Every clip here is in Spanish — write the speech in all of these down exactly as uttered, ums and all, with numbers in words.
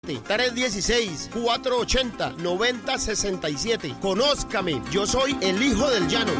tres uno seis, cuatro ocho cero, nueve cero seis siete. Conózcame, yo soy el hijo del llano.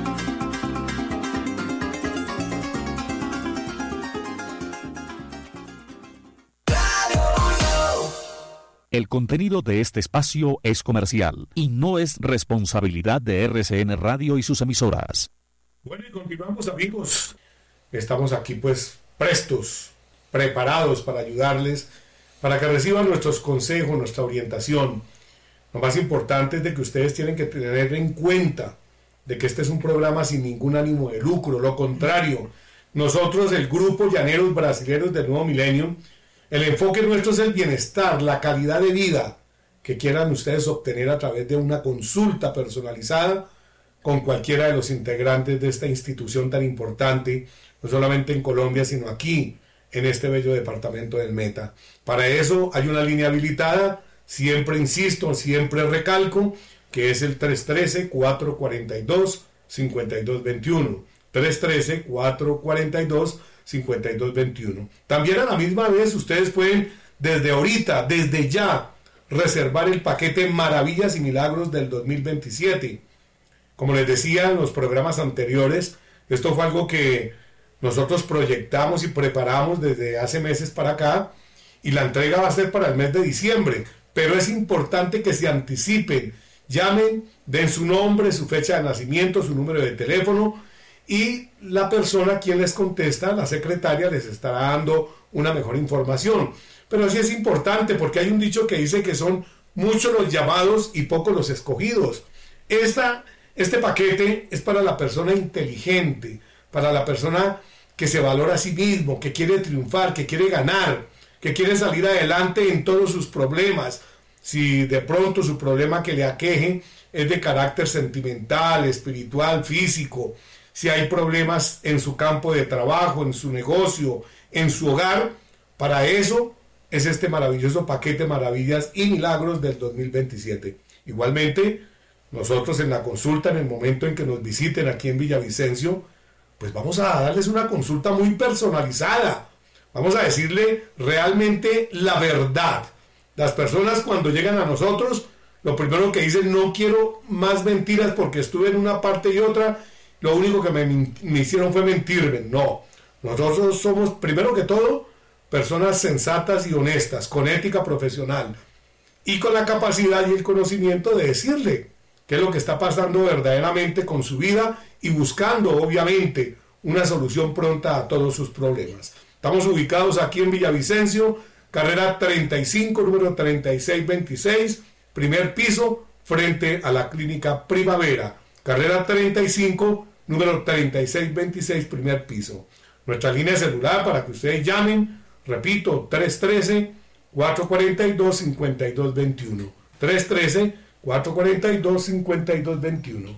El contenido de este espacio es comercial y no es responsabilidad de R C N Radio y sus emisoras. Bueno, y continuamos, amigos. Estamos aquí pues prestos, preparados para ayudarles, para que reciban nuestros consejos, nuestra orientación. Lo más importante es de que ustedes tienen que tener en cuenta de que este es un programa sin ningún ánimo de lucro. Lo contrario, nosotros, el grupo Llaneros Brasileros del Nuevo Milenio, el enfoque nuestro es el bienestar, la calidad de vida que quieran ustedes obtener a través de una consulta personalizada con cualquiera de los integrantes de esta institución tan importante, no solamente en Colombia, sino aquí, en este bello departamento del Meta. Para eso hay una línea habilitada, siempre insisto, siempre recalco, que es el tres uno tres, cuatro cuatro dos, cinco dos dos uno. tres uno tres, cuatro cuatro dos, cinco dos dos uno. También a la misma vez ustedes pueden desde ahorita, desde ya, reservar el paquete Maravillas y Milagros del dos mil veintisiete. Como les decía en los programas anteriores, esto fue algo que nosotros proyectamos y preparamos desde hace meses para acá, y la entrega va a ser para el mes de diciembre, pero es importante que se anticipen, llamen, den su nombre, su fecha de nacimiento, su número de teléfono, y la persona quien les contesta, la secretaria, les estará dando una mejor información. Pero sí es importante porque hay un dicho que dice que son muchos los llamados y pocos los escogidos. Esta, este paquete es para la persona inteligente, para la persona que se valora a sí mismo, que quiere triunfar, que quiere ganar, que quiere salir adelante en todos sus problemas. Si de pronto su problema que le aqueje es de carácter sentimental, espiritual, físico, si hay problemas en su campo de trabajo, en su negocio, en su hogar, para eso es este maravilloso paquete Maravillas y Milagros del dos mil veintisiete. Igualmente, nosotros en la consulta, en el momento en que nos visiten aquí en Villavicencio, pues vamos a darles una consulta muy personalizada. Vamos a decirle realmente la verdad. Las personas cuando llegan a nosotros, lo primero que dicen, no quiero más mentiras porque estuve en una parte y otra, lo único que me, me hicieron fue mentirme. No, nosotros somos, primero que todo, personas sensatas y honestas, con ética profesional y con la capacidad y el conocimiento de decirle qué es lo que está pasando verdaderamente con su vida y buscando, obviamente, una solución pronta a todos sus problemas. Estamos ubicados aquí en Villavicencio, carrera treinta y cinco, número treinta y seis veintiséis, primer piso, frente a la clínica Primavera. Carrera treinta y cinco, número treinta y seis veintiséis, primer piso. Nuestra línea celular para que ustedes llamen, repito, tres uno tres, cuatro cuatro dos, cinco dos dos uno. tres uno tres, cuatro cuatro dos, cinco dos dos uno.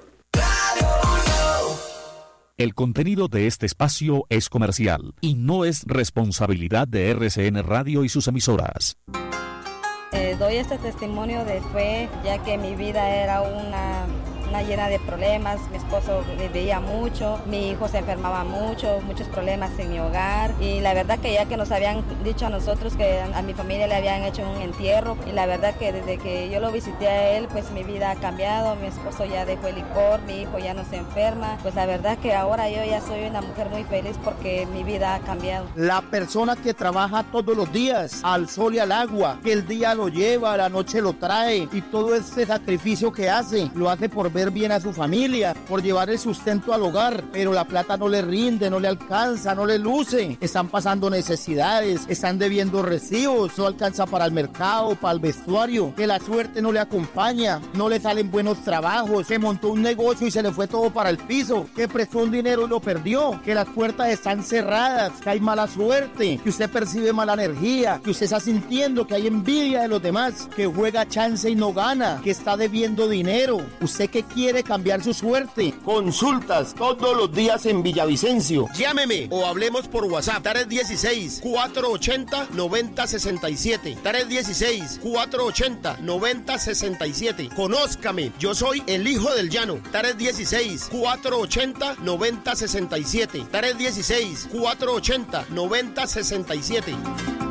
El contenido de este espacio es comercial y no es responsabilidad de R C N Radio y sus emisoras. Eh, doy este testimonio de fe, ya que mi vida era una, una llena de problemas. Mi esposo me veía mucho, mi hijo se enfermaba mucho, muchos problemas en mi hogar. Y la verdad que ya que nos habían dicho a nosotros que a mi familia le habían hecho un entierro, y la verdad que desde que yo lo visité a él, pues mi vida ha cambiado. Mi esposo ya dejó el licor, mi hijo ya no se enferma. Pues la verdad que ahora yo ya soy una mujer muy feliz porque mi vida ha cambiado. La persona que trabaja todos los días, al sol y al agua, que el día lo lleva, la noche lo trae, y todo ese sacrificio que hace, lo hace por ver bien a su familia, por llevar el sustento al hogar, pero la plata no le rinde, no le alcanza, no le luce, están pasando necesidades, están debiendo recibos, no alcanza para el mercado, para el vestuario, que la suerte no le acompaña, no le salen buenos trabajos, que montó un negocio y se le fue todo para el piso, que prestó un dinero y lo perdió, que las puertas están cerradas, que hay mala suerte, que usted percibe mala energía, que usted está sintiendo que hay envidia de los demás, que juega chance y no gana, que está debiendo dinero. Usted que quiere cambiar su suerte. Consultas todos los días en Villavicencio. Llámeme o hablemos por WhatsApp. tres uno seis, cuatro ocho cero, nueve cero seis siete. tres uno seis, cuatro ocho cero, nueve cero seis siete. Conózcame, yo soy el hijo del llano. tres uno seis, cuatro ocho cero, nueve cero seis siete. tres uno seis, cuatro ocho cero, nueve cero seis siete.